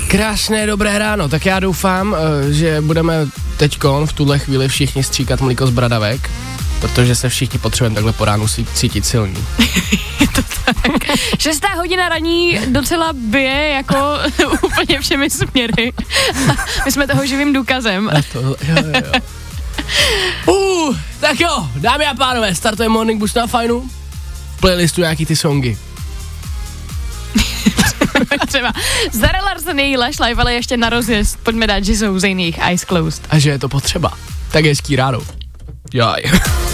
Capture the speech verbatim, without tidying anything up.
Krásné dobré ráno, tak já doufám, že budeme teďkon v tuhle chvíli všichni stříkat mlíko z bradavek, protože se všichni potřebujeme takhle po ránu cítit silný. Je to tak. Šestá hodina raní docela bije jako úplně všemi směry. My jsme toho živým důkazem. A to, jo, jo, jo. Uh, tak jo, dámy a pánové, startuje Morning Boost na Fajnu. V playlistu nějaký ty songy. Třeba Zara Larsson, její Lush Life, ale ještě na rozjezd. Pojďme dát, že jsou z jiných Eyes Closed. A že je to potřeba. Tak hezký ráno. Jaj.